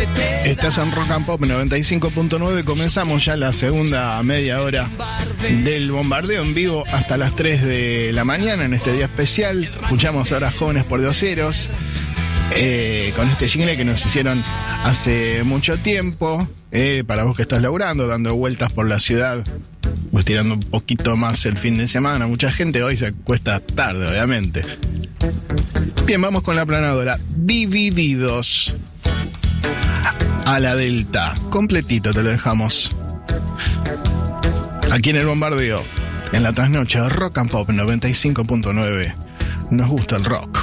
Estás en Rock and Pop 95.9. Comenzamos ya la segunda media hora del bombardeo en vivo hasta las 3 de la mañana en este día especial. Escuchamos ahora Jóvenes por Dioseros con este jingle que nos hicieron hace mucho tiempo, para vos que estás laburando, dando vueltas por la ciudad, pues tirando un poquito más el fin de semana. Mucha gente hoy se acuesta tarde, obviamente. Bien, vamos con la planadora. Divididos a la Delta, completito te lo dejamos aquí en el bombardeo, en la trasnoche. Rock and Pop 95.9. Nos gusta el rock.